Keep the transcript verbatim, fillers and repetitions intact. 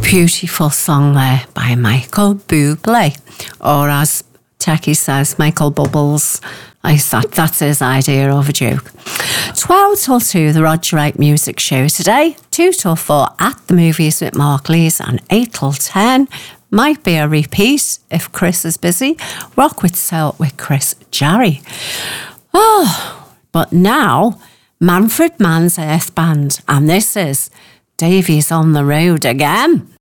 Beautiful song there by Michael Bublé, or as Techie says, Michael Bubbles. I thought that's his idea of a joke. twelve till two, the Roger Wright Music Show today. two till four, At the Movies with Mark Lees. And eight till ten, might be a repeat if Chris is busy. Rock with Soul with Chris Jarry. Oh, but now, Manfred Mann's Earth Band. And this is Davey's on the Road Again.